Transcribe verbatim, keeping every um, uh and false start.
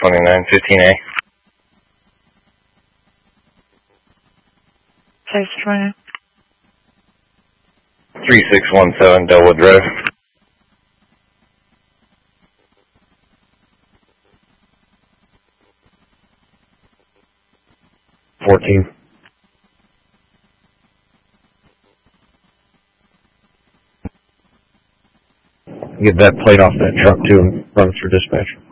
twenty-nine fifteen A. Six twenty. three six one seven Delwood Drive. fourteen. Get that plate off that truck too and run it through dispatch.